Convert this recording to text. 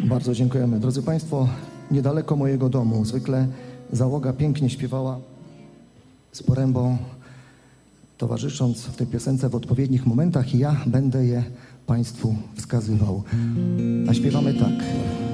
Bardzo dziękujemy. Drodzy Państwo, niedaleko mojego domu zwykle załoga pięknie śpiewała z porębą, towarzysząc w tej piosence w odpowiednich momentach i ja będę je Państwu wskazywał. A śpiewamy tak.